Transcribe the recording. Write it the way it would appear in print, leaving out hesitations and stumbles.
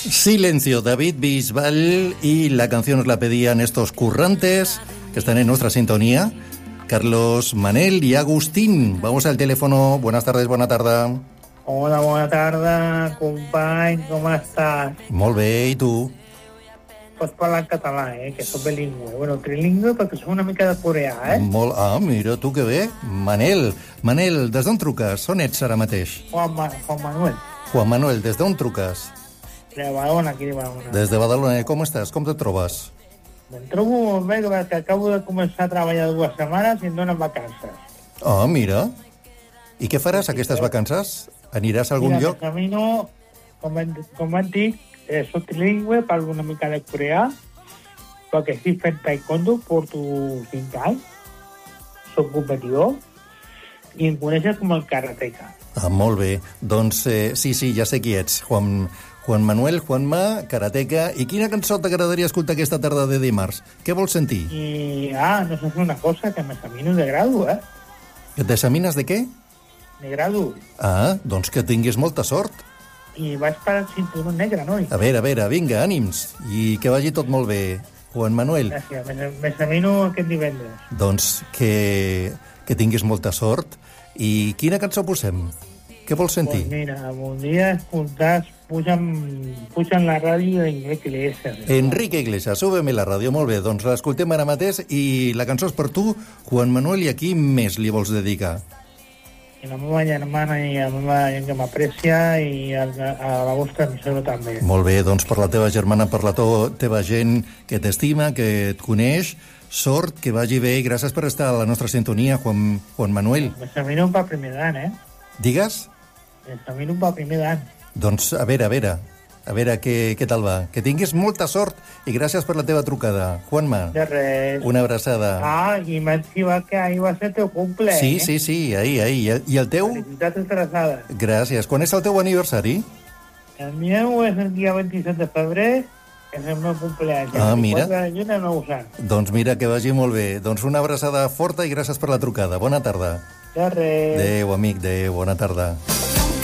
Silencio, David Bisbal, y la canción nos la pedían estos currantes que están en nuestra sintonía, Carlos, Manel y Agustín. Vamos al teléfono. Buenas tardes, bona tarda. Hola, bona tarda, company, com estàs? Molt bé, i tu? Pots parlar en català, que soc bilingüe. Bueno, trilingüe perquè soc una mica de coreà, Mira, tu que bé. Manel, des d'on truques? On ets ara mateix? Juan Manuel. Juan Manuel, des d'on truques? De Badalona, aquí de Badalona. Des de Badalona. Com estàs? Com te trobes? Em trobo molt bé, perquè acabo de començar a treballar 2 setmanes i em donen vacances. Mira. I què faràs aquestes vacances? Aniràs a algun lloc? Mira, camino, com em dic, soc trilingüe, parlo una mica de coreà, perquè estic fent taekwondo, porto 5 anys, soc competidor, i em coneixes com el karateka. Molt bé. Doncs sí, ja sé qui ets. Juan Manuel, Juanma, karateka. I quina cançó t'agradaria escoltar aquesta tarda de dimarts? Què vols sentir? No sé fer una cosa, que m'examino de gradu, Que t'examines de què? De gradu. Doncs que tinguis molta sort. I vaig per al cinturó negre, noi? A veure, vinga, ànims. I que vagi tot molt bé, Juan Manuel. Gràcies, m'examino aquest divendres. Doncs que tinguis molta sort. I quina cançó posem? Què vols sentir? Pues mira, voldria escoltar, pugen la ràdio d'Enrique Iglesias. Enrique Iglesias, súbeme la ràdio, molt bé. Doncs l'escoltem ara mateix i la cançó és per tu, Juan Manuel, i a qui més li vols dedicar? I la meva germana i la meva gent que m'aprecia i a la vostra emissora també. Molt bé, doncs per la teva germana, per la teva gent que t'estima, que et coneix, sort, que vagi bé i gràcies per estar a la nostra sintonia, Juan Manuel. M'examino per primer d'any, Digues? M'examino per primer d'any. Doncs a veure què tal va. Que tinguis molta sort i gràcies per la teva trucada, Juanma. De res. Una abraçada. I m'han xivat que ahir va ser teu cumple, Sí, ahir. I el teu? Felicitats atrasades. Gràcies. Quan és el teu aniversari? El meu és el dia 27 de febrer, que és el meu cumpleaños. Mira. No doncs mira, que vagi molt bé. Doncs una abraçada forta i gràcies per la trucada. Bona tarda. De res. Adéu, amic, bona tarda.